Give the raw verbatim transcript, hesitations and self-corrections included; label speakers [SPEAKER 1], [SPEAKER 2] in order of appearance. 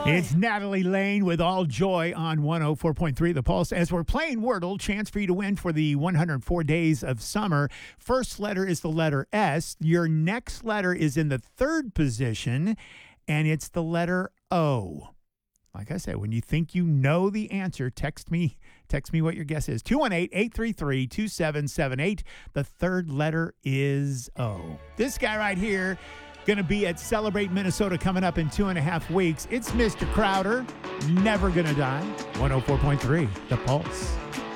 [SPEAKER 1] It's Natalie Lane with All Joy on one oh four point three The Pulse. As we're playing Wordle, chance for you to win for the one hundred four days of summer. First letter is the letter S. Your next letter is in the third position, and it's the letter O. Like I said, when you think you know the answer, text me text me what your guess is. two one eight, eight three three, two seven seven eight. The third letter is O. This guy right here, going to be at Celebrate Minnesota coming up in two and a half weeks. It's Mister Crowder, Never Gonna Die. one oh four point three The Pulse.